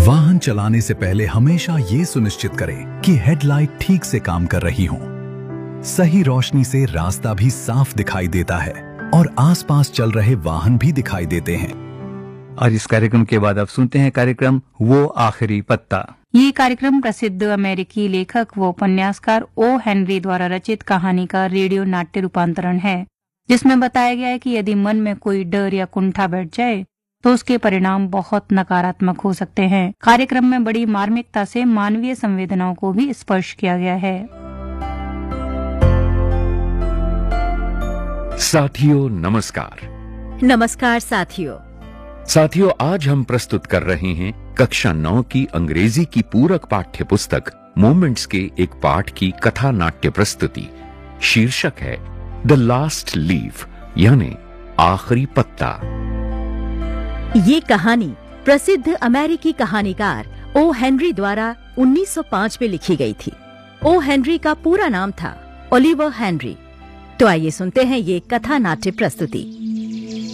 वाहन चलाने से पहले हमेशा ये सुनिश्चित करें कि हेडलाइट ठीक से काम कर रही हो। सही रोशनी से रास्ता भी साफ दिखाई देता है और आसपास चल रहे वाहन भी दिखाई देते हैं। और इस कार्यक्रम के बाद आप सुनते हैं कार्यक्रम वो आखिरी पत्ता। ये कार्यक्रम प्रसिद्ध अमेरिकी लेखक व उपन्यासकार ओ हेनरी द्वारा रचित कहानी का रेडियो नाट्य रूपांतरण है, जिसमें बताया गया है कि यदि मन में कोई डर या कुंठा बैठ जाए तो उसके परिणाम बहुत नकारात्मक हो सकते हैं। कार्यक्रम में बड़ी मार्मिकता से मानवीय संवेदनाओं को भी स्पर्श किया गया है। साथियों नमस्कार। नमस्कार साथियों। साथियों, आज हम प्रस्तुत कर रहे हैं कक्षा 9 की अंग्रेजी की पूरक पाठ्य पुस्तक मोमेंट्स के एक पाठ की कथा नाट्य प्रस्तुति। शीर्षक है द लास्ट लीफ, यानी आखिरी पत्ता। ये कहानी प्रसिद्ध अमेरिकी कहानीकार ओ हेनरी द्वारा 1905 में लिखी गई थी। ओ हेनरी का पूरा नाम था ओलिवर हेनरी। तो आइए सुनते हैं ये कथा नाट्य प्रस्तुति।